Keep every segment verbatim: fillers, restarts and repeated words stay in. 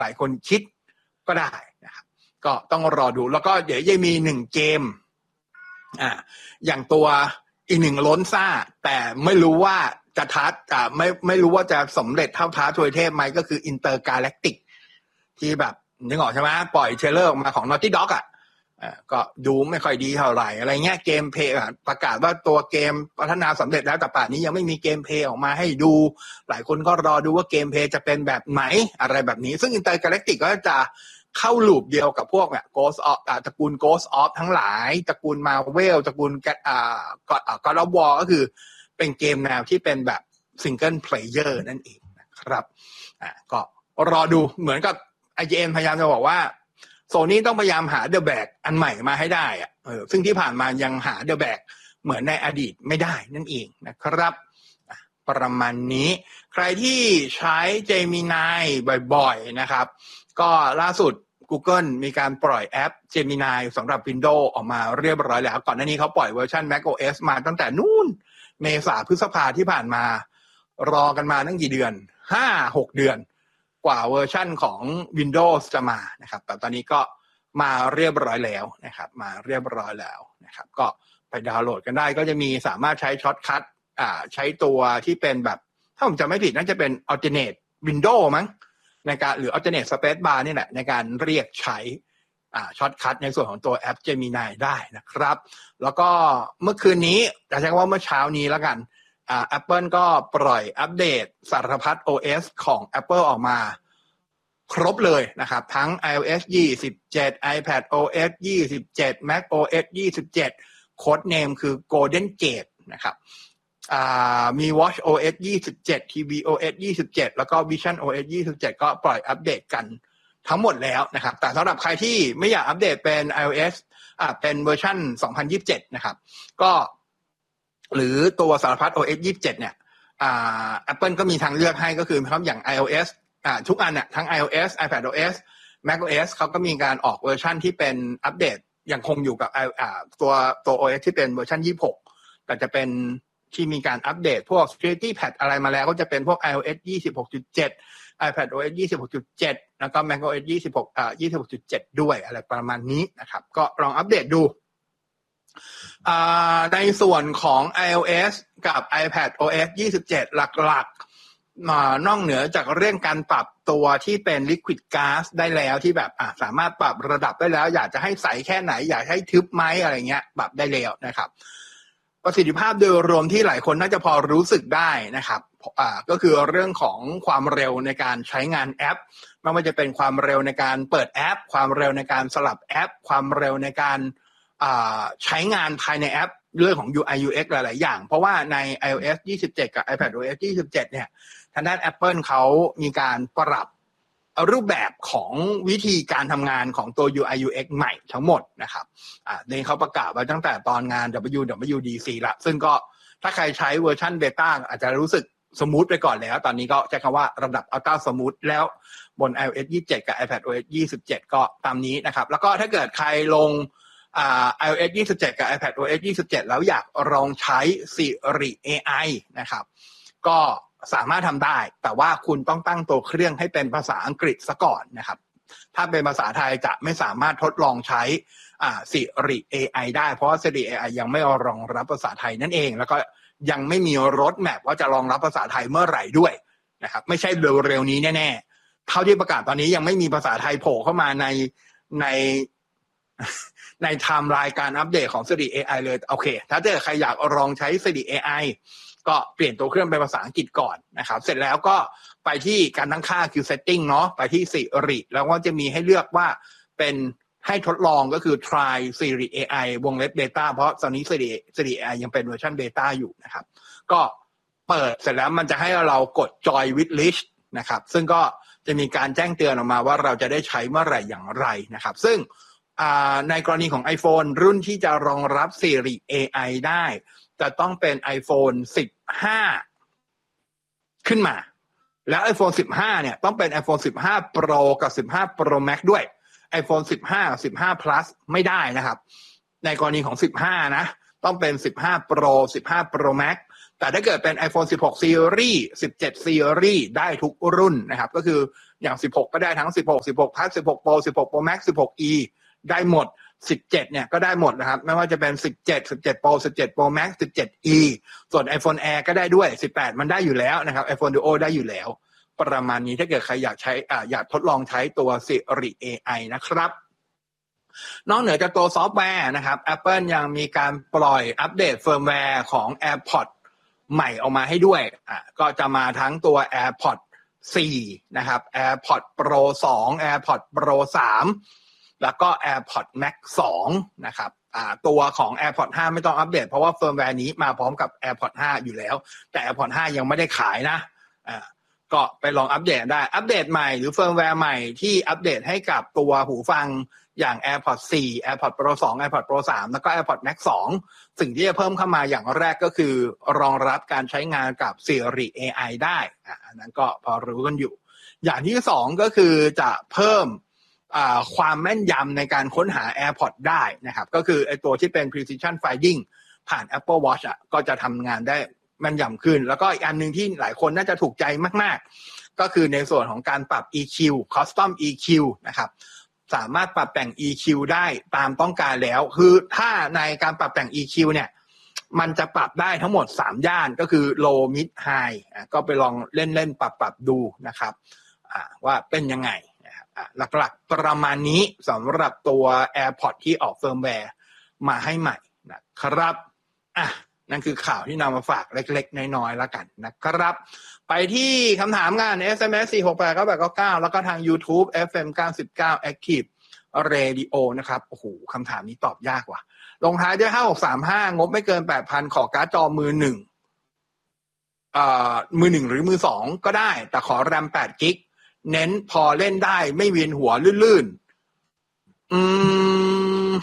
หลายคนคิดก็ได้นะครับก็ต้องรอดูแล้วก็เดี๋ยวจะมีหนึ่งเกมอ่าอย่างตัวอีกหนึ่งล้นซ่าแต่ไม่รู้ว่าจะท้าอ่าไม่ไม่รู้ว่าจะสำเร็จเท่าท้าทวยเทพไหมก็คือ Intergalactic ที่แบบนึกออกใช่ไหมปล่อยเทรลเลอร์ออกมาของ Naughty Dog อ่ะอ่าก็ดูไม่ค่อยดีเท่าไหร่อะไรเงี้ยเกมเพลย์ประกาศว่าตัวเกมพัฒนาสำเร็จแล้วแต่ป่านนี้ยังไม่มีเกมเพลย์ออกมาให้ดูหลายคนก็รอดูว่าเกมเพลย์จะเป็นแบบไหนอะไรแบบนี้ซึ่ง Intergalactic ก็จะเข้าลูปเดียวกับพวกเนี่ย Ghost of อ่าตระกูล Ghost of ทั้งหลายตระกูล Marvel ตระกูลอ่า God of War ก็คือเป็นเกมแนวที่เป็นแบบ Single Player นั่นเองนะครับอ่าก็รอดูเหมือนกับ ไอ จี เอ็น พยายามจะบอกว่าโซนี่ต้องพยายามหา The Bag อันใหม่มาให้ได้อ่ะเออซึ่งที่ผ่านมายังหา The Bag เหมือนในอดีตไม่ได้นั่นเองนะครับประมาณนี้ใครที่ใช้ Gemini บ่อยๆนะครับก็ล่าสุด Google มีการปล่อยแอป Gemini สำหรับ Windows ออกมาเรียบร้อยแล้วก่อนหน้านี้เขาปล่อยเวอร์ชัน macOS มาตั้งแต่นู่นเมษาพฤษภาที่ผ่านมารอกันมาตั้งกี่เดือน ห้าหก เดือนกว่าเวอร์ชั่นของ Windows จะมานะครับแต่ตอนนี้ก็มาเรียบร้อยแล้วนะครับมาเรียบร้อยแล้วนะครับก็ไปดาวน์โหลดกันได้ก็จะมีสามารถใช้ช็อตคัทอ่าใช้ตัวที่เป็นแบบถ้าผมจำไม่ผิดน่าจะเป็น alternate window มั้งในการหรือ alternate space bar นี่แหละในการเรียกใช้อ่าช็อตคัทในส่วนของตัวแอป Gemini ได้นะครับแล้วก็เมื่อคืนนี้จะใช้คำว่าเมื่อเช้านี้แล้วกันอ่า Apple ก็ปล่อยอัปเดตสารพัด โอ เอส ของ Apple ออกมาครบเลยนะครับทั้ง iOS ยี่สิบเจ็ด iPadOS ยี่สิบเจ็ด macOS ยี่สิบเจ็ดโค้ดเนมคือ Golden Gate นะครับอ่ามี watchOS ยี่สิบเจ็ด tvOS ยี่สิบเจ็ดแล้วก็ visionOS ยี่สิบเจ็ดก็ปล่อยอัปเดตกันทั้งหมดแล้วนะครับแต่สำหรับใครที่ไม่อยากอัปเดตเป็น iOS อ่าเป็นเวอร์ชันสองพันยี่สิบเจ็ดนะครับก็หรือตัวสารพัด โอ เอส ยี่สิบเจ็ดเนี่ยอ่า Apple ก็มีทางเลือกให้ก็คือครับอย่าง iOS อ่าทุกอันน่ะทั้ง iOS iPadOS macOS เขาก็มีการออกเวอร์ชันที่เป็นอัปเดตยังคงอยู่กับอ่าตัวตัว โอ เอส ที่เป็นเวอร์ชันยี่สิบหกแต่จะเป็นที่มีการอัปเดตพวก security patch อะไรมาแล้วก็จะเป็นพวก iOS ยี่สิบหกจุดเจ็ด iPadOS ยี่สิบหกจุดเจ็ดแล้วก็ macOS ยี่สิบหกอ่ายี่สิบหกจุดเจ็ดด้วยอะไรประมาณนี้นะครับก็ลองอัปเดตดูอ่าในส่วนของ iOS กับ iPadOS ยี่สิบเจ็ดหลักๆมานอกเหนือจากเรื่องการปรับตัวที่เป็น liquid gas ได้แล้วที่แบบอ่ะสามารถปรับระดับได้แล้วอยากจะให้ใสแค่ไหนอยากให้ทึบไหมอะไรเงี้ยปรับได้แล้วนะครับประสิทธิภาพโดยรวมที่หลายคนน่าจะพอรู้สึกได้นะครับอ่าก็คือเรื่องของความเร็วในการใช้งานแอปไม่ว่าจะเป็นความเร็วในการเปิดแอปความเร็วในการสลับแอปความเร็วในการอ่าใช้งานภายในแอปเรื่องของ ยู ไอ ยู เอ็กซ์ หลายๆอย่างเพราะว่าใน iOS ยี่สิบเจ็ดกับ iPadOS ยี่สิบเจ็ดเนี่ยทางด้าน Apple เขามีการปรับรูปแบบของวิธีการทำงานของตัว ยู ไอ ยู เอ็กซ์ ใหม่ทั้งหมดนะครับอ่าในเขาประกาศไว้ตั้งแต่ตอนงาน ดับเบิลยู ดับเบิลยู ดี ซี ละซึ่งก็ถ้าใครใช้เวอร์ชันเบต้าอาจจะรู้สึกสมูทไปก่อนแล้วตอนนี้ก็ใช้คำว่าระดับอัลตร้าสมูทแล้วบน iOS ยี่สิบเจ็ดกับ iPadOS ยี่สิบเจ็ดก็ตามนี้นะครับแล้วก็ถ้าเกิดใครลงอ่า iOS ยี่สิบเจ็ดกับ iPadOS ยี่สิบเจ็ดแล้วอยากลองใช้ Siri เอ ไอ นะครับก็สามารถทำได้แต่ว่าคุณต้องตั้งตัวเครื่องให้เป็นภาษาอังกฤษซะก่อนนะครับถ้าเป็นภาษาไทยจะไม่สามารถทดลองใช้อ่า Siri เอ ไอ ได้เพราะว่า Siri เอ ไอ ยังไม่รองรับภาษาไทยนั่นเองแล้วก็ยังไม่มีรถแมพว่าจะรองรับภาษาไทยเมื่อไหร่ด้วยนะครับไม่ใช่เร็วๆนี้แน่ๆเท่าที่ประกาศตอนนี้ยังไม่มีภาษาไทยโผล่เข้ามาในในในไทม์ไลน์การอัปเดตของ Siri เอ ไอ เลยโอเคถ้าเกิดใครอยากลองใช้ Siri เอ ไอก็เปลี่ยนตัวเครื่องเป็นภาษาอังกฤษก่อนนะครับเสร็จแล้วก็ไปที่การตั้งค่าคือ setting เนาะไปที่ Siri แล้วก็จะมีให้เลือกว่าเป็นให้ทดลองก็คือ try Siri เอ ไอ วงเล็บ beta เพราะตอนนี้ Siri Siri เอ ไอ ยังเป็นเวอร์ชัน beta อยู่นะครับก็เปิดเสร็จแล้วมันจะให้เรากด join with list นะครับซึ่งก็จะมีการแจ้งเตือนออกมาว่าเราจะได้ใช้เมื่อไหร่อย่างไรนะครับซึ่งในกรณีของ iPhone รุ่นที่จะรองรับ Siri เอ ไอ ได้จะต้องเป็น iPhone สิบห้า ขึ้นมาแล้ว iPhone สิบห้าเนี่ยต้องเป็น iPhone สิบห้า Pro กับ สิบห้า Pro Max ด้วย iPhone สิบห้า สิบห้า Plus ไม่ได้นะครับในกรณีของสิบห้านะต้องเป็นสิบห้า Pro สิบห้า Pro Max แต่ถ้าเกิดเป็น iPhone สิบหก Series สิบเจ็ด Series ได้ทุกรุ่นนะครับก็คืออย่างสิบหกก็ได้ทั้งสิบหก สิบหก Plus สิบหก Pro สิบหก Pro Max สิบหก E ได้หมดสิบเจ็ดเนี่ยก็ได้หมดนะครับไม่ว่าจะเป็นสิบเจ็ด สิบเจ็ด Pro สิบเจ็ด Pro Max สิบเจ็ด E ส่วน iPhone Air ก็ได้ด้วยสิบแปดมันได้อยู่แล้วนะครับ iPhone Duo ได้อยู่แล้วประมาณนี้ถ้าเกิดใครอยากใช้อ่าอยากทดลองใช้ตัว Siri เอ ไอ นะครับนอกเหนือจากตัวซอฟต์แวร์นะครับ Apple ยังมีการปล่อยอัปเดตเฟิร์มแวร์ของ AirPods ใหม่ออกมาให้ด้วยอ่ะก็จะมาทั้งตัว AirPods สี่นะครับ AirPods Pro สอง AirPods Pro สามแล้วก็ AirPods Max สองนะครับอ่าตัวของ AirPods ห้าไม่ต้องอัปเดตเพราะว่าเฟิร์มแวร์นี้มาพร้อมกับ AirPods ห้าอยู่แล้วแต่ AirPods ห้ายังไม่ได้ขายนะอ่าก็ไปลองอัปเดตได้อัปเดตใหม่หรือเฟิร์มแวร์ใหม่ที่อัปเดตให้กับตัวหูฟังอย่าง AirPods สี่ AirPods Pro สอง AirPods Pro สามแล้วก็ AirPods Max สองสิ่งที่จะเพิ่มเข้ามาอย่างแรกก็คือรองรับการใช้งานกับ Siri เอ ไอ ได้อ่าอันนั้นก็พอรู้กันอยู่อย่างที่สองก็คือจะเพิ่มอ่าความแม่นยำในการค้นหา AirPods ได้นะครับก็คือไอตัวที่เป็น precision finding ผ่าน Apple Watch อ่ะก็จะทำงานได้แม่นยำขึ้นแล้วก็อีกอันนึงที่หลายคนน่าจะถูกใจมากๆก็คือในส่วนของการปรับ อี คิว Custom อี คิว นะครับสามารถปรับแต่ง อี คิว ได้ตามต้องการแล้วคือถ้าในการปรับแต่ง อี คิว เนี่ยมันจะปรับได้ทั้งหมดสามย่านก็คือ low mid high อ่ะก็ไปลองเล่นๆปรับๆดูนะครับอ่าว่าเป็นยังไงนะครับอ่ะหลักๆประมาณนี้สำหรับตัว AirPods ที่ออกเฟิร์มแวร์มาให้ใหม่นะครับอ่ะนั่นคือข่าวที่นำมาฝากเล็กๆน้อยๆแล้วกันนะครับไปที่คำถามงาน เอส เอ็ม เอส สี่ หก แปด เก้า แปด เก้า เก้าแล้วก็ทาง YouTube เอฟ เอ็ม เก้าสิบเก้า Active Radio นะครับโอ้โหคำถามนี้ตอบยากว่ะลงท้ายด้วยห้าหกสามห้างบไม่เกิน แปดพัน ขอการ์ดจอมือหนึ่งเอ่อมือหนึ่งหรือมือสองก็ได้แต่ขอแรมแปดกิกเน้นพอเล่นได้ไม่เวียนหัวลื่นๆอืม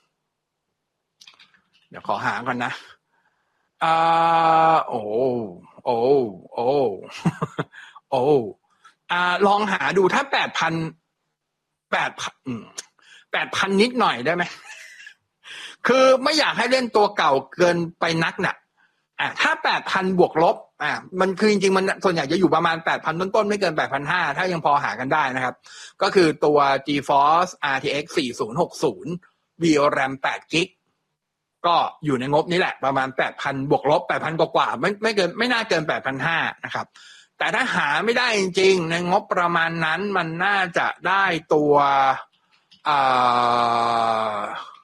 เดี๋ยวขอหาก่อนนะอ่าโอ้โอ้โอ้โอ้อ่าลองหาดูถ้าแปดพันแปดพันแปดพันนิดหน่อยได้ไหมคือไม่อยากให้เล่นตัวเก่าเกินไปนักน่ะอ่าถ้าแปดพันบวกลบอ่ามันคือจริงๆมันส่วนใหญ่จะอยู่ประมาณแปดพันต้นๆไม่เกิน แปดพันห้าร้อย ถ้ายังพอหากันได้นะครับก็คือตัว GeForce อาร์ ที เอ็กซ์ สี่ศูนย์หกศูนย์ วี แรม แปดกิกก็อยู่ในงบนี้แหละประมาณ แปดพัน บวกลบ แปดพัน กว่าๆไม่ไม่เกินไม่น่าเกิน แปดพันห้าร้อย นะครับแต่ถ้าหาไม่ได้จริงๆในงบประมาณนั้นมันน่าจะได้ตัวอ่า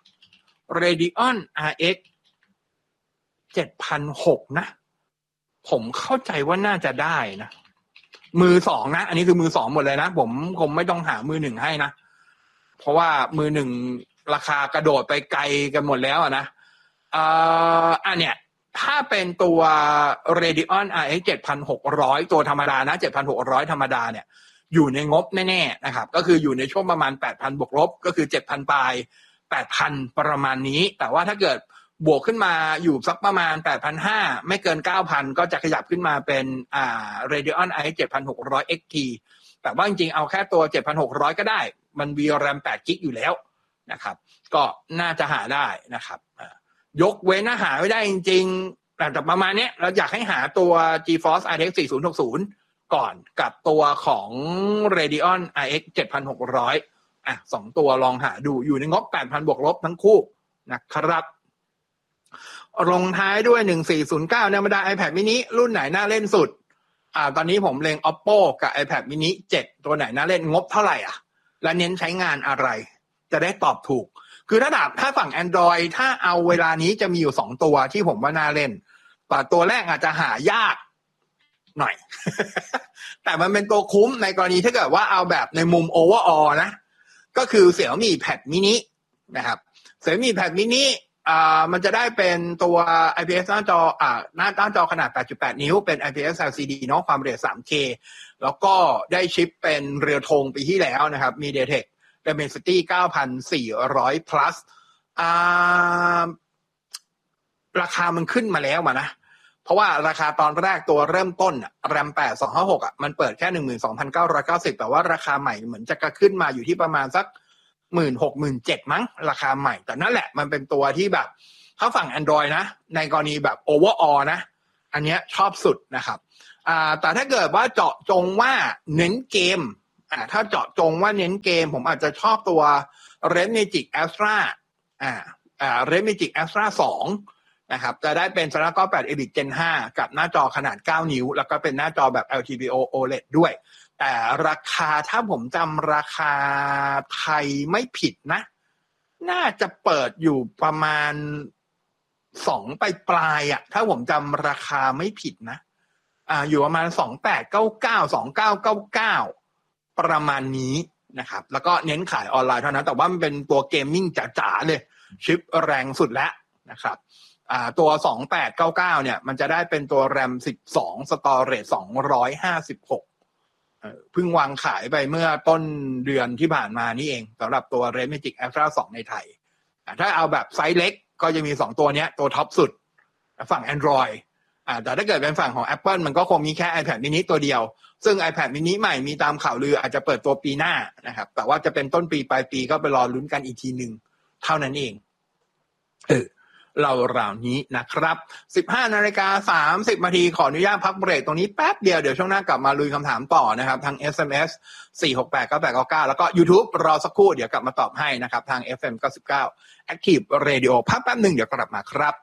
Radeon อาร์ เอ็กซ์ เจ็ดพันหกร้อย นะผมเข้าใจว่าน่าจะได้นะมือสองนะอันนี้คือมือสองหมดเลยนะผมคงไม่ต้องหามือหนึ่งให้นะเพราะว่ามือหนึ่งราคากระโดดไปไกลกันหมดแล้วนะอ่าอันเนี้ยถ้าเป็นตัว Radeon อาร์ เอ็กซ์ เจ็ดพันหกร้อย ตัวธรรมดานะ เจ็ดพันหกร้อย ธรรมดาเนี่ยอยู่ในงบแน่ๆนะครับก็คืออยู่ในช่วงประมาณ แปดพัน บวกลบก็คือ เจ็ดพัน ปลาย แปดพัน ประมาณนี้แต่ว่าถ้าเกิดบวกขึ้นมาอยู่สักประมาณ แปดพันห้าร้อย ไม่เกิน เก้าพัน ก็จะขยับขึ้นมาเป็นอ่า Radeon อาร์ เอ็กซ์ เจ็ดพันหกร้อย เอ็กซ์ ที แต่ว่าจริงๆเอาแค่ตัว เจ็ดพันหกร้อย ก็ได้มัน วี แรม แปดกิกอยู่แล้วนะครับก็น่าจะหาได้นะครับยกเว้นถ้าหาไม่ได้จริงๆแต่ประมาณนี้เราอยากให้หาตัว GeForce อาร์ ที เอ็กซ์ สี่ศูนย์หกศูนย์ ก่อนกับตัวของ Radeon อาร์ เอ็กซ์ เจ็ดพันหกร้อยอ่ะสองตัวลองหาดูอยู่ในงบ แปดพัน บวกลบทั้งคู่นะครับลงท้ายด้วยหนึ่งสี่ศูนย์เก้าธรรมดา iPad mini รุ่นไหนน่าเล่นสุดอ่าตอนนี้ผมเล็ง Oppo กับ iPad mini เจ็ดตัวไหนน่าเล่นงบเท่าไหร่อ่ะและเน้นใช้งานอะไรจะได้ตอบถูกคือถ้าดับถ้าฝั่ง Android ถ้าเอาเวลานี้จะมีอยู่สองตัวที่ผมว่าน่าเล่นแต่ตัวแรกอาจจะหายากหน่อย แต่มันเป็นตัวคุ้มในกรณีถ้าเกิดว่าเอาแบบในมุม overall นะก็คือ Xiaomi Pad mini นะครับ Xiaomi Pad mini อ่ามันจะได้เป็นตัว ไอ พี เอส หน้าจออ่าหน้าหน้าจอขนาด แปดจุดแปด นิ้วเป็น ไอ พี เอส แอล ซี ดี เนาะความละเอียด ทรี เค แล้วก็ได้ชิปเป็นเรือธงปีที่แล้วนะครับ MediaTek Dimensity เก้าพันสี่ร้อย plus อ่าราคามันขึ้นมาแล้วมานะเพราะว่าราคาตอนแรกตัวเริ่มต้นอะ แรม แปด สองห้าหกอ่ะมันเปิดแค่ หนึ่งหมื่นสองพันเก้าร้อยเก้าสิบ แต่ว่าราคาใหม่เหมือนจะกระขึ้นมาอยู่ที่ประมาณสัก หนึ่งหมื่นหก หนึ่งหมื่นเจ็ด มั้งราคาใหม่แต่นั่นแหละมันเป็นตัวที่แบบถ้าฝั่ง Android นะในกรณีแบบ overall นะอันเนี้ยชอบสุดนะครับอ่าแต่ถ้าเกิดว่าเจาะจงว่าเน้นเกมอ่าถ้าเจาะจงว่าเน้นเกมผมอาจจะชอบตัว Red Magic Astra อ่าอ่า Red Magic Astra สองนะครับจะได้เป็น Snapdragon แปด Elite Gen ห้ากับหน้าจอขนาดเก้านิ้วแล้วก็เป็นหน้าจอแบบ แอล ที พี โอ โอ แอล อี ดี ด้วยแต่ราคาถ้าผมจำราคาไทยไม่ผิดนะน่าจะเปิดอยู่ประมาณสองปลายปลายอ่ะถ้าผมจำราคาไม่ผิดนะอ่าอยู่ประมาณสองพันแปดร้อยเก้าสิบเก้า สองพันเก้าร้อยเก้าสิบเก้าประมาณนี้นะครับแล้วก็เน้นขายออนไลน์เท่านั้นแต่ว่ามันเป็นตัวเกมมิ่งจ๋าๆเลยชิปแรงสุดแล้วนะครับอ่าตัวสองพันแปดร้อยเก้าสิบเก้าเนี่ยมันจะได้เป็นตัว แรม สิบสอง Storage สองร้อยห้าสิบหกเอ่อเพิ่งวางขายไปเมื่อต้นเดือนที่ผ่านมานี่เองสำหรับตัว Red Magic Astra สองในไทยถ้าเอาแบบไซส์เล็กก็จะมีสองตัวเนี้ยตัวท็อปสุดฝั่ง Android อ่าแต่ถ้าเกิดเป็นฝั่งของ Apple มันก็คงมีแค่ iPad mini ตัวเดียวซึ่ง iPad mini ใหม่มีตามข่าวลืออาจจะเปิดตัวปีหน้านะครับแต่ว่าจะเป็นต้นปีปลายปีก็ไปรอลุ้นกันอีกทีนึงเท่านั้นเองเออเราราวนี้นะครับ สิบห้านาฬิกาสามสิบนาทีขออนุญาตพักเบรกตรงนี้แป๊บเดียวเดี๋ยวช่วงหน้ากลับมาลุยคำถามต่อนะครับทาง เอส เอ็ม เอส สี่หกแปด เก้าแปดเก้าเก้าแล้วก็ YouTube รอสักครู่เดี๋ยวกลับมาตอบให้นะครับทาง เอฟ เอ็ม เก้าสิบเก้า Active Radio พักแป๊บนึงเดี๋ยวกลับมาครับ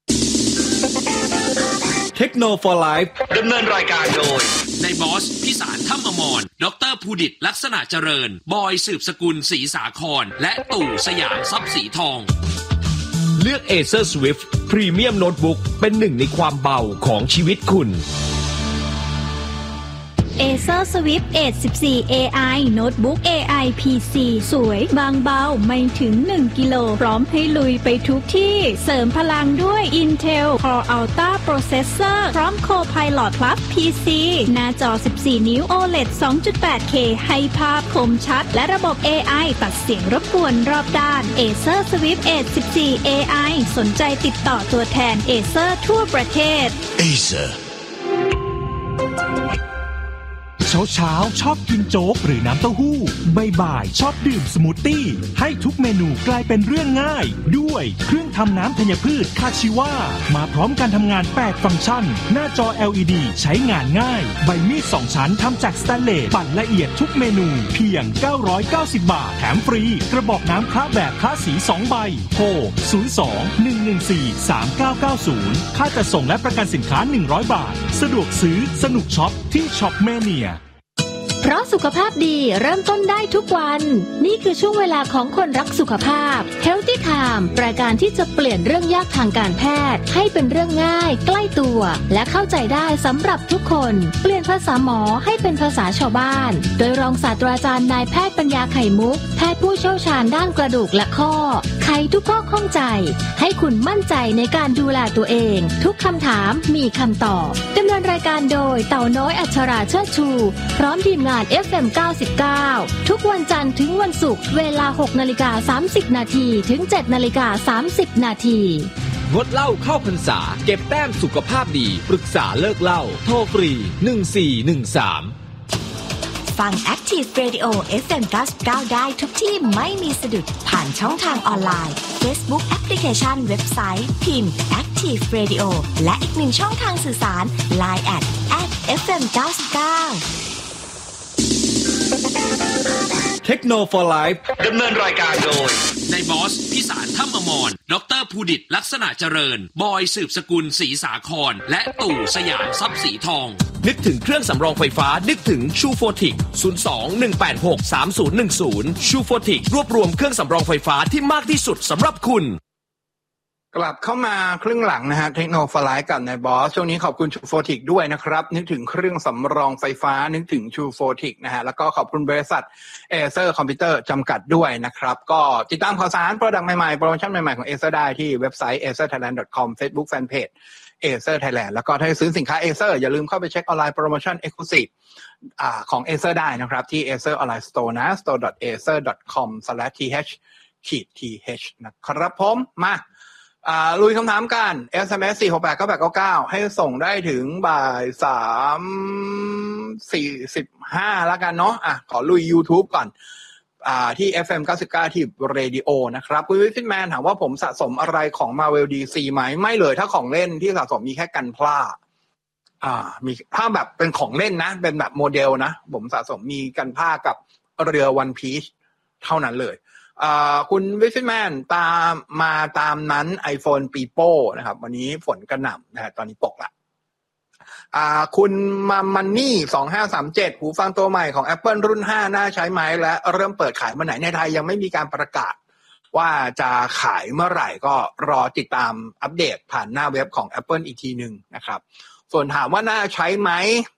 เทคโนโลยี Life ดำเนินรายการโดยนายบอสพิสารถ้ำอมรดรภูดิตลักษณะเจริญบอยสืบสกุลศรีสาครและตู่สยามทรัพย์สีทองเลือก Acer Swift Premium Notebook เป็นหนึ่งในความเบาของชีวิตคุณ Acer Swift เอท สิบสี่ เอ ไอ Notebook เอ ไอ พี ซี สวยบางเบาไม่ถึงหนึ่งกิโลพร้อมให้ลุยไปทุกที่เสริมพลังด้วย Intel Core Ultra Processor พร้อม Copilot Plus พี ซี หน้าจอสิบสี่นิ้ว โอ แอล อี ดี สองจุดแปดเค ให้ภาพคมชัดและระบบ เอ ไอ ตัดเสียงรบกวนรอบด้าน Acer Swift เอท สิบสี่ เอ ไอ สนใจติดต่อตัวแทน Acer ทั่วประเทศ Acer เช้าเช้าชอบกินโจ๊กหรือน้ำเต้าหู้บ่ายๆชอบดื่มสมูทตี้ให้ทุกเมนูกลายเป็นเรื่องง่ายด้วยเครื่องทำน้ำธัญพืชคาชิวามาพร้อมการทำงานแปดฟังก์ชันหน้าจอ แอล อี ดี ใช้งานง่ายใบมีดสองชั้นทำจากสแตนเลสปั่นละเอียดทุกเมนูเพียงเก้าร้อยเก้าสิบบาทแถมฟรีกระบอกน้ำคระแบบคละสีสองใบโทรศูนย์ สอง หนึ่ง หนึ่ง สี่ สาม เก้า เก้า ศูนย์ค่าจัดส่งและประกันสินค้าหนึ่งร้อยบาทสะดวกซื้อสนุกช็อปที่ช็อปแมเนียเพราะสุขภาพดีเริ่มต้นได้ทุกวันนี่คือช่วงเวลาของคนรักสุขภาพ Healthy Time รายการที่จะเปลี่ยนเรื่องยากทางการแพทย์ให้เป็นเรื่องง่ายใกล้ตัวและเข้าใจได้สำหรับทุกคนเปลี่ยนภาษาหมอให้เป็นภาษาชาวบ้านโดยรองศาสตราจารย์นายแพทย์ปัญญาไข่มุกแพทย์ผู้เชี่ยวชาญด้านกระดูกและข้อไขทุกข้อข้องใจให้คุณมั่นใจในการดูแลตัวเองทุกคำถามมีคำตอบดำเนินรายการโดยเต่าน้อยอัชราเชิดชูพร้อมทีมงาน เอฟ เอ็ม เก้าสิบเก้า ทุกวันจันทร์ถึงวันศุกร์เวลา หกนาฬิกาสามสิบนาทีถึง เจ็ดนาฬิกาสามสิบนาทีงดเหล้าเข้าพรรษาเก็บแต้มสุขภาพดีปรึกษาเลิกเหล้าโทรฟรีหนึ่งสี่หนึ่งสามฟัง Active Radio เอฟ เอ็ม เก้าสิบเก้า ได้ทุกที่ไม่มีสะดุดผ่านช่องทางออนไลน์ Facebook Application เว็บไซต์พิมพ์ Active Radio และอีกหนึ่งช่องทางสื่อสาร ไลน์ แอท แอท เอฟ เอ็ม เก้าสิบเก้าเทคโนโลยี Life ดำเนินรายการโดยนายบอสพิสารถ้ำอมรดรภูดิตลักษณะเจริญบอยสืบสกุลศรีสาครและตู่สยามทรัพย์สีทองนึกถึงเครื่องสำรองไฟฟ้านึกถึงชูโฟติกศูนย์ สอง หนึ่ง แปด หก สาม ศูนย์ หนึ่ง ศูนย์ชูโฟติกรวบรวมเครื่องสำรองไฟฟ้าที่มากที่สุดสำหรับคุณกลับเข้ามาครึ่งหลังนะฮะเทคโนโลยีไลฟ์กับนายบอสช่วงนี้ขอบคุณชูโฟติกด้วยนะครับนึกถึงเครื่องสำรองไฟฟ้านึกถึงชูโฟติกนะฮะแล้วก็ขอบคุณบริษัท Acer Computer จำกัดด้วยนะครับก็ติดตามข่าวสารโปรดักต์ใหม่ๆโปรโมชั่นใหม่ๆของ Acer ได้ที่เว็บไซต์ เอเซอร์ไทยแลนด์ ดอท คอม Facebook Fanpage Acer Thailand แล้วก็ถ้าซื้อสินค้า Acer อย่าลืมเข้าไปเช็คออนไลน์โปรโมชั่น Exclusive อ่าของ Acer ได้นะครับที่ Acer Online Store นะ สโตร์ ดอท เอเซอร์ ดอท คอม สแลช ที เอช ที เอช นะครับผมมาอ่าลุยคำถามกัน เอส เอ็ม เอส สี่หกแปด เก้าแปดเก้าเก้าให้ส่งได้ถึงบ่ายสามสี่สิบห้าแล้วกันเนาะอ่ะขอลุย YouTube ก่อนอ่าที่ เอฟ เอ็ม เก้าสิบเก้า ที่ Radio นะครับคุณวิฟิตแมนถามว่าผมสะสมอะไรของ Marvel ดี ซี ไหมไม่เลยถ้าของเล่นที่สะสมมีแค่กันพลาอ่ามีถ้าแบบเป็นของเล่นนะเป็นแบบโมเดลนะผมสะสมมีกันผ้ากับเรือวันพีชเท่านั้นเลยอ่าคุณวิฟิแมนตามมาตามนั้น iPhone ปีโป้นะครับวันนี้ฝนกระหน่ำนะฮะตอนนี้ตกละอ่าคุณมามันนี่สองห้าสามเจ็ดหูฟังตัวใหม่ของ Apple รุ่นห้าน่าใช้ไหมและเริ่มเปิดขายเมื่อไหร่ในไทยยังไม่มีการประกาศว่าจะขายเมื่อไหร่ก็รอติดตามอัปเดตผ่านหน้าเว็บของ Apple อีกทีนึงนะครับส่วนถามว่าน่าใช้ไหม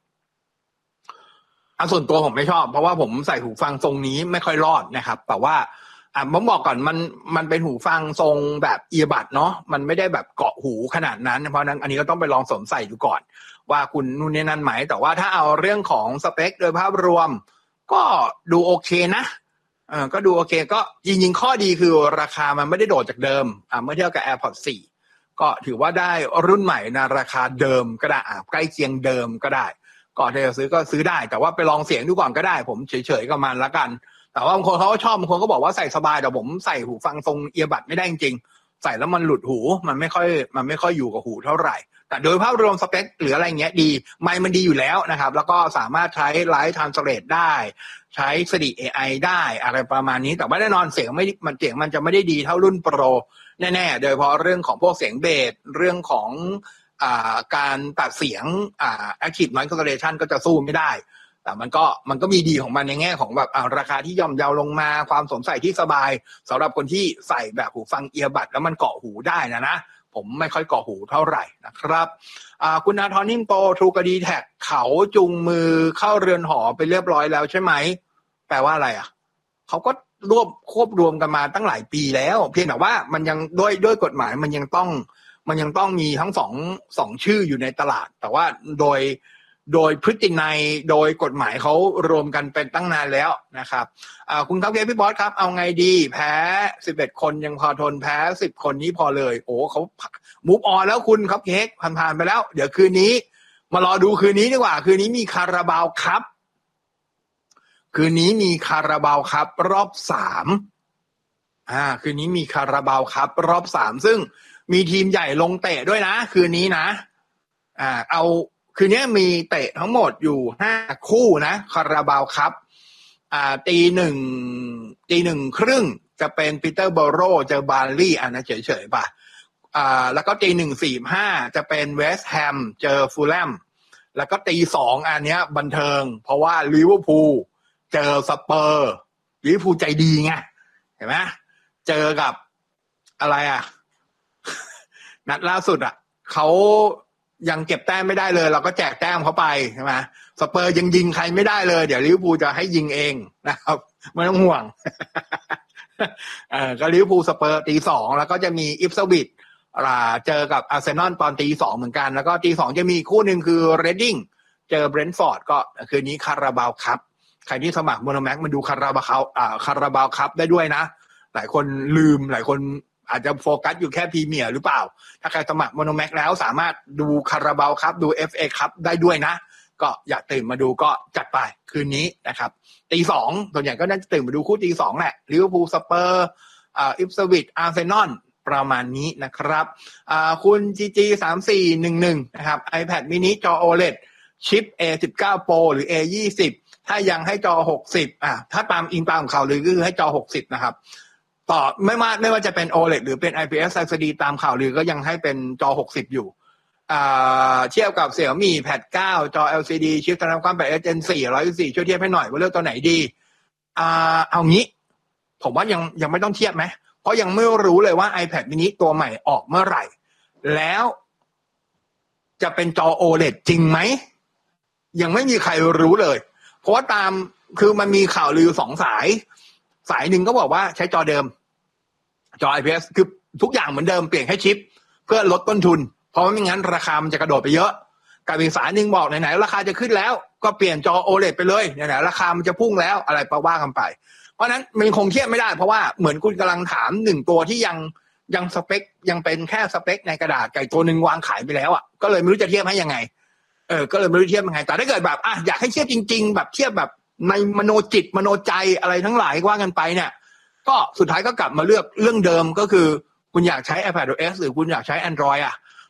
อันส่วนตัวผมไม่ชอบเพราะว่าผมใส่หูฟังทรงนี้ไม่ค่อยรอดนะครับแต่ว่าอ่ะผมบอกก่อนมันมันเป็นหูฟังทรงแบบเอียบัดเนาะมันไม่ได้แบบเกาะหูขนาดนั้นเพราะนั้นอันนี้ก็ต้องไปลองสวมใส่ดูก่อนว่าคุณนู่นนี่นั่นไหมแต่ว่าถ้าเอาเรื่องของสเปคโดยภาพรวมก็ดูโอเคนะเออก็ดูโอเคก็จริงๆข้อดีคือราคามันไม่ได้โดดจากเดิมอ่ะเมื่อเทียบกับ AirPods สี่ก็ถือว่าได้รุ่นใหม่ในราคาเดิมก็ได้อ่ะใกล้เคียงเดิมก็ได้ก่อนที่จะซื้อก็ซื้อได้แต่ว่าไปลองเสียงดูก่อนก็ได้ผมเฉยๆกับมันละกันแต่ว่าบางคนเขาก็ชอบบางคนก็บอกว่าใส่สบายแต่ผมใส่หูฟังทรงเอียบัดไม่ได้จริงๆใส่แล้วมันหลุดหูมันไม่ค่อยมันไม่ค่อยอยู่กับหูเท่าไหร่แต่โดยภาพรวมสเปคหรืออะไรเงี้ยดีไมค์มันดีอยู่แล้วนะครับแล้วก็สามารถใช้ไลฟ์ทรานสเลทได้ใช้สตี เอ ไอ ได้อะไรประมาณนี้แต่ว่าแน่นอนเสียงไม่มันเสียงมันจะไม่ได้ดีเท่ารุ่นโปรแน่ๆโดยเฉพาะเรื่องของพวกเสียงเบสเรื่องของอ่าการตัดเสียงอ่า Active Noise Cancellation ก็จะสู้ไม่ได้แต่มันก็มันก็มีดีของมันในแง่ของแบบราคาที่ย่อมเยาลงมาความสวมใส่ที่สบายสำหรับคนที่ใส่แบบหูฟังเอียบัดแล้วมันเกาะหูได้นะนะผมไม่ค่อยเกาะหูเท่าไหร่นะครับอ่าคุณอาทรนิ่มโตทรูกดีแท็กเขาจุงมือเข้าเรือนหอไปเรียบร้อยแล้วใช่ไหมแปลว่าอะไรอ่ะเขาก็รวบควบรวมกันมาตั้งหลายปีแล้วเพียงแต่ว่ามันยังด้วยด้วยกฎหมายมันยังต้องมันยังต้องมีทั้งสองสองชื่ออยู่ในตลาดแต่ว่าโดยโดยพฤตินัยโดยกฎหมายเขารวมกันเป็นตั้งนานแล้วนะครับอ่าคุณครับเกพี่บอสครับเอาไงดีแพ้สิบเอ็ดคนยังพอทนแพ้สิบคนนี้พอเลยโอ้เขามูฟออนแล้วคุณครับเค้กผ่านๆไปแล้วเดี๋ยวคืนนี้มารอดูคืนนี้ดีกว่าคืนนี้มีคาราบาวครับคืนนี้มีคาราบาวครับรอบสามอ่าคืนนี้มีคาราบาวครับรอบสามซึ่งมีทีมใหญ่ลงเตะด้วยนะคืนนี้นะอ่าเอาคืนนี้มีเตะทั้งหมดอยู่ห้าคู่นะคาราบาวครับอ่าตีหนึ่งตีหนึ่งครึ่งจะเป็นปีเตอร์โบโรเจอบาร์ลี่อ่ะนะเฉยๆป่ะอ่าแล้วก็ตีหนึ่งสี่ห้าจะเป็นเวสต์แฮมเจอฟูลแลมแล้วก็ตีสองอันเนี้ยบันเทิงเพราะว่าลิเวอร์พูลเจอสเปอร์ลิเวอร์พูลใจดีไงเห็นไหมเจอกับอะไรอ่ะ นัดล่าสุดอ่ะเขายังเก็บแต้มไม่ได้เลยเราก็แจกแต้มเขาไปใช่ไหมสเปอร์ยังยิงใครไม่ได้เลยเดี๋ยวลิเวอร์พูลจะให้ยิงเองนะครับไม่ต้องห่วง เออก็ลิเวอร์พูลสเปอร์ตีสองแล้วก็จะมีอิฟสวิตอ่าเจอกับอาร์เซนอลตอนตีสองเหมือนกันแล้วก็ตีสองจะมีคู่หนึ่งคือเรดดิ้งเจอเบรนท์ฟอร์ดก็คืนนี้คาราบาวครับใครที่สมัครโมโนแม็กมาดูคาราบาวอ่าคาราบาวครับได้ด้วยนะหลายคนลืมหลายคนอาจจะโฟกัสอยู่แค่พรีเมียร์หรือเปล่าถ้าใครสมัครโมโนแม็กแล้วสามารถดูคาราบาวครับดู เอฟ เอ ครับได้ด้วยนะก็อยากตื่นมาดูก็จัดไปคืนนี้นะครับตีสองส่วนใหญ่ก็น่าจะตื่นมาดูคู่ตีสองแหละลิเวอร์พูลสเปอร์อ่าอิฟสวิตอาร์เซนอลประมาณนี้นะครับอ่าคุณ จี จี สามสี่หนึ่งหนึ่ง นะครับ iPad mini จอ โอ แอล อี ดี ชิป เอ สิบเก้า Pro หรือ เอ ยี่สิบ ถ้ายังให้จอหกสิบอ่ะถ้าตามอิงตามข่าวลือก็คือให้จอหกสิบนะครับต่อไม่ว่าไม่ว่าจะเป็น โอ แอล อี ดี หรือเป็น ไอ พี เอส แอล ซี ดี ตามข่าวลือก็ยังให้เป็นจอหกสิบอยู่อ่าเทียบกับ Xiaomi Pad เก้าจอ แอล ซี ดี ชิปธนความแปด Gen สี่ หนึ่งร้อยยี่สิบสี่ช่วยเทียบให้หน่อยว่าเลือกตัวไหนดีอ่าเอางี้ผมว่ายังยังไม่ต้องเทียบไหมเพราะยังไม่รู้เลยว่า iPad mini ตัวใหม่ออกเมื่อไหร่แล้วจะเป็นจอ โอ แอล อี ดี จริงไหมยังไม่มีใครรู้เลยเพราะว่าตามคือมันมีข่าวลือสองสายสายหนึ่งก็บอกว่าใช้จอเดิมจอ ไอ พี เอส คือทุกอย่างเหมือนเดิมเปลี่ยนแค่ชิปเพื่อลดต้นทุนเพราะไม่งั้นราคามันจะกระโดดไปเยอะกับอีกสายหนึ่งบอกไหนๆราคาจะขึ้นแล้วก็เปลี่ยนจอ โอ แอล อี ดี ไปเลยไหนๆราคามันจะพุ่งแล้วอะไรประว่ากันไปเพราะนั้นมันคงเทียบไม่ได้เพราะว่าเหมือนคุณกำลังถามหนึ่งตัวที่ยังยังสเปคยังเป็นแค่สเปคในกระดาษไก่ตัวหนึ่งวางขายไปแล้วอ่ะก็เลยไม่รู้จะเทียบให้ยังไงเออก็เลยไม่รู้เทียบยังไงแต่ถ้าเกิดแบบอ่ะอยากให้เทียบจริงๆแบบเทียบแบบในมโนจิตมโนใจอะไรทั้งหลายว่ากันไปเนี่ยก็สุดท้ายก็กลับมาเลือกเรื่องเดิมก็คือคุณอยากใช้ iPadOS หรือคุณอยากใช้ Android อ่ะ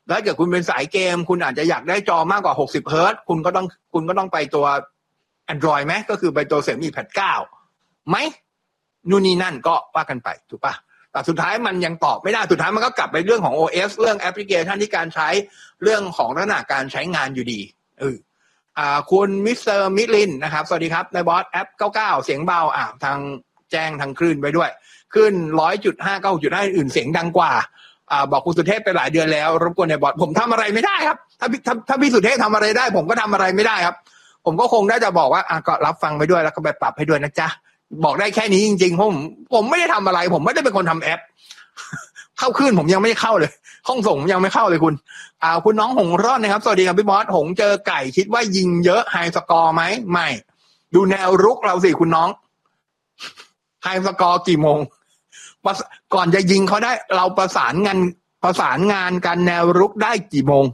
แล้วถ้าเกิดคุณเป็นสายเกมคุณอาจจะอยากได้จอมากกว่าหกสิบเฮิร์ตซ์คุณก็ต้องคุณก็ต้องไปตัว Android ไหมก็คือไปตัว Xiaomi Pad เก้าไหมนู่นนี่นั่นก็ว่ากันไปถูกปะแต่สุดท้ายมันยังตอบไม่ได้สุดท้ายมันก็กลับไปเรื่องของ โอ เอส เรื่องแอปพลิเคชันที่การใช้เรื่องของลักษณะการใช้งานอยู่ดีเอออ่าคุณมิสเตอร์มิลินนะครับสวัสดีครับในบอสแอปเก้าสิบเก้าเสียงเบาอ่าทางแจ้งทางคลื่นไปด้วยขึ้น หนึ่งร้อยจุดห้า เก้าจุดห้า อื่นเสียงดังกว่าอ่าบอกคุณสุเทพไปหลายเดือนแล้วรบกวนในบอสผมทำอะไรไม่ได้ครับถ้าถ้าถ้าพี่สุเทพทำอะไรได้ผมก็ทำอะไรไม่ได้ครับผมก็คงได้จะบอกว่าอ่ะก็รับฟังไปด้วยแล้วก็ไปปรับให้ด้วยนะจ๊ะบอกได้แค่นี้จริงๆผมผมไม่ได้ทำอะไรผมไม่ได้เป็นคนทำแอปเข้าคลื่นผมยังไม่เข้าเลยห้องส่งยังไม่เข้าเลยคุณอ่าคุณน้องหงร่อนนะครับสวัสดีครับพี่บอสหงเจอไก่คิดว่ายิงเยอะไฮสกอร์ไหมไม่ดูแนวรุกเราสิคุณน้องไฮสกอร์กี่โมงก่อนจะยิงเขาได้เราประสานงานประสานงานกันแนวรุกได้กี่โมง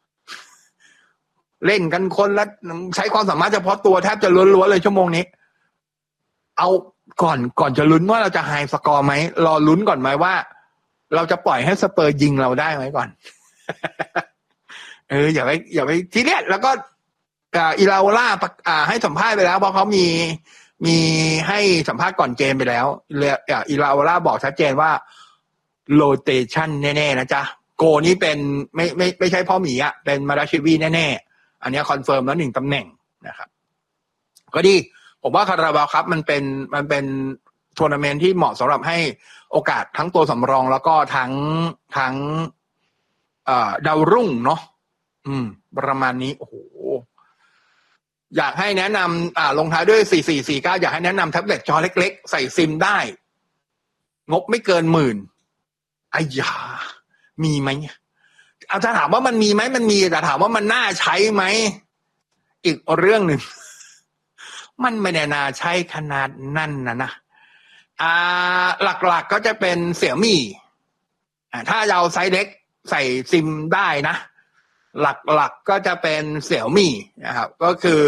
เล่นกันคนละใช้ความสามารถเฉพาะตัวแทบจะล้วนๆเลยชั่วโมงนี้เอาก่อนก่อนจะลุ้นว่าเราจะไฮสกอร์ไหมรอลุ้นก่อนไหมว่าเราจะปล่อยให้สเปอร์ยิงเราได้ไหมก่อน เอออย่าไปอย่าไปทีเรียสแล้วก็อีลาโอล่าให้สัมภาษณ์ไปแล้วเพราะเขามีมีให้สัมภาษณ์ก่อนเกมไปแล้วอีลาโอล่าบอกชัดเจนว่าโรเตชันแน่ๆนะจ๊ะโกนี้เป็นไม่ไม่ไม่ใช่พ่อหมีอ่ะเป็นมาราชิวีแน่ๆอันนี้คอนเฟิร์มแล้วหนึ่งตำแหน่งนะครับก็ดีผมว่าคาราบาวครับมันเป็นมันเป็นทัวร์นาเมนต์ที่เหมาะสำหรับให้โอกาสทั้งตัวสำรองแล้วก็ทั้งทั้งเอ่อดาวรุ่งเนาะอืมประมาณนี้โอ้โหอยากให้แนะนำอ่าลงท้ายด้วยสี่สี่สี่เก้าอยากให้แนะนำแท็บเล็ตจอเล็กๆใส่ซิมได้งบไม่เกินหมื่นอ้ยามีไหมเอาจะถามว่ามันมีไหมมันมีแต่ถามว่ามันน่าใช้ไหมอีกเรื่องหนึ่งมันไม่ได้น่าใช้ขนาดนั้นนะนะอ่าหลักๆ ก, ก็จะเป็นเสี่ยมี่อ่าถ้าเราไซส์เล็กใส่ซิมได้นะหลักๆ ก, ก็จะเป็นเสี่ยมี่นะครับก็คือ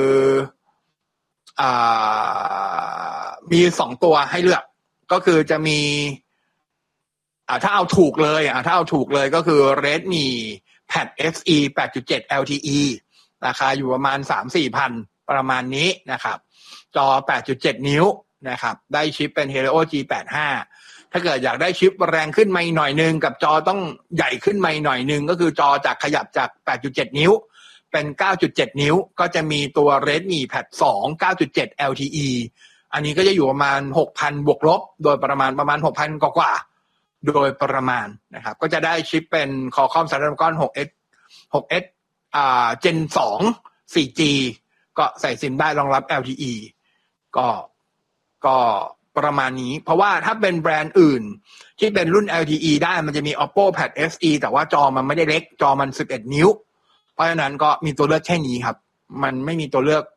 อ่ามีสองตัวให้เลือกก็คือจะมีอ่าถ้าเอาถูกเลยอ่าถ้าเอาถูกเลยก็คือ Redmi Pad เอส อี แปดจุดเจ็ด แอล ที อี ราคาอยู่ประมาณ สามถึงสี่พัน ประมาณนี้นะครับจอ แปดจุดเจ็ด นิ้วนะครับได้ชิปเป็น Helio จี แปดสิบห้า ถ้าเกิดอยากได้ชิปแรงขึ้นมาหน่อยนึงกับจอต้องใหญ่ขึ้นมาหน่อยนึงก็คือจอจากขยับจาก แปดจุดเจ็ด นิ้วเป็น เก้าจุดเจ็ด นิ้วก็จะมีตัว Redmi Pad สอง เก้าจุดเจ็ด แอล ที อี อันนี้ก็จะอยู่ประมาณ หกพัน บวกลบโดยประมาณประมาณ หกพัน กว่าๆโดยประมาณนะครับก็จะได้ชิปเป็น Qualcomm Snapdragon หกเอส หกเอส อ่า Gen สอง โฟร์จี ก็ใส่ซิมได้รองรับ แอล ที อี ก็ก็ประมาณนี้เพราะว่าถ้าเป็นแบรนด์อื่นที่เป็นรุ่น แอล ที อี ได้มันจะมี Oppo Pad เอส อี แต่ว่าจอมันไม่ได้เล็กจอมันสิบเอ็ดนิ้วเพราะฉะนั้นก็มีตัวเลือกแค่นี้ครับมันไม่มีตัวเลือก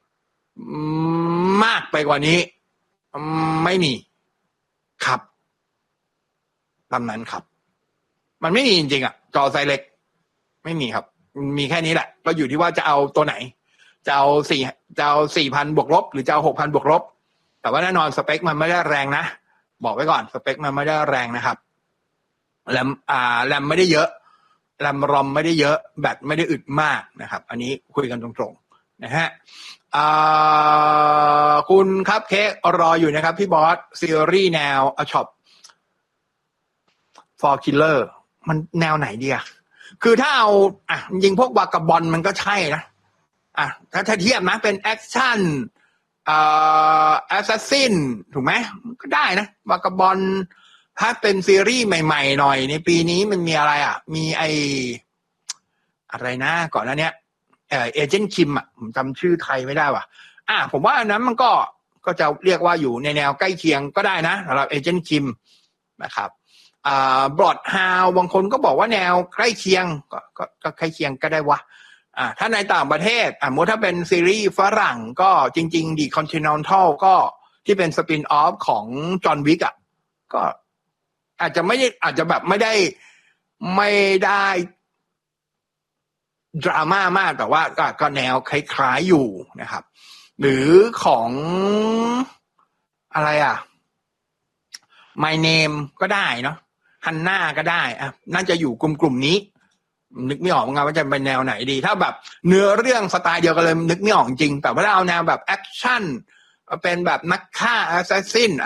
มากไปกว่านี้ไม่มีครับตามนั้นครับมันไม่มีจริงๆอ่ะจอไซส์เล็กไม่มีครับมีแค่นี้แหละก็อยู่ที่ว่าจะเอาตัวไหนจะเอาสี่จะเอาสี่พันบวกลบหรือจะเอาหกพันบวกลบแต่ว่าแน่นอนสเปคมันไม่ได้แรงนะบอกไว้ก่อนสเปคมันไม่ได้แรงนะครับแรมอ่าแรมไม่ได้เยอะแรมรอมไม่ได้เยอะแบตไม่ได้อึดมากนะครับอันนี้คุยกันตรงๆนะฮะอ่าคุณครับเค้กรออยู่นะครับพี่บอสซีรีส์แนวอช็อป for killer มันแนวไหนดีอ่ะคือถ้าเอาอ่ะยิงพวกวากาบอลมันก็ใช่นะอ่ะถ้าเทียบนะเป็นแอคชั่นอ่าแอสซัสซินถูกไหมก็ได้นะวากาบอลถ้าเป็นซีรีส์ใหม่ๆหน่อยในปีนี้มันมีอะไรอ่ะมีไออะไรนะก่อนหน้านี้เออเอเจนต์คิมอ่ะผมจำชื่อไทยไม่ได้ว่ะอ่ะผมว่าอันนั้นมันก็ก็จะเรียกว่าอยู่ในแนวใกล้เคียงก็ได้นะสำหรับเอเจนต์คิมนะครับอ่าบรอดฮาวบางคนก็บอกว่าแนวใกล้เคียงก็ก็ก็ใกล้เคียงก็ได้วะอ่าถ้าในต่างประเทศอ่ะสมมุติถ้าเป็นซีรีส์ฝรั่งก็จริงๆ The Continental ก็ที่เป็นสปินออฟของจอห์นวิกอ่ะก็อาจจะไม่ได้อาจจะแบบไม่ได้ไม่ได้ดราม่ามากแต่ว่าก็ก็แนวคล้ายๆอยู่นะครับหรือของอะไรอ่ะ My Name ก็ได้เนาะฮันน่าก็ได้อ่ะน่าจะอยู่กลุ่มๆนี้นึกไม่ออกว่าจะเป็นแนวไหนดีถ้าแบบเนื้อเรื่องสไตล์เดียวกันเลยนึกไม่ออกจริงแต่ว่าเอาแนวแบบแอคชั่นเป็นแบบนักฆ่าแอสซัสซิน